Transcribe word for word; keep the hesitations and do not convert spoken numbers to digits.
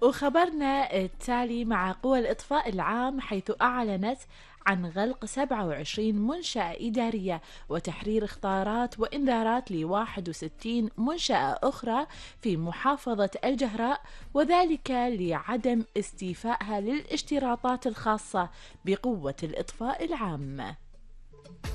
وخبرنا التالي مع قوى الإطفاء العام، حيث أعلنت عن غلق سبعة وعشرين منشأة إدارية وتحرير اختارات وإنذارات ل واحد وستين منشأة أخرى في محافظة الجهراء، وذلك لعدم استيفائها للاشتراطات الخاصة بقوة الإطفاء العام.